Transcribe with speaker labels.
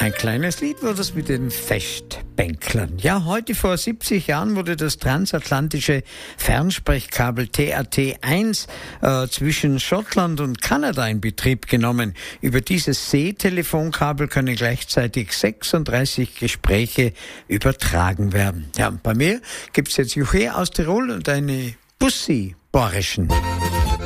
Speaker 1: Ein kleines Lied war das mit den Festbänklern. Ja, heute vor 70 Jahren wurde das transatlantische Fernsprechkabel TAT1 zwischen Schottland und Kanada in Betrieb genommen. Über dieses Seetelefonkabel können gleichzeitig 36 Gespräche übertragen werden. Ja, bei mir gibt's jetzt Juche aus Tirol und eine Bussi Borischen.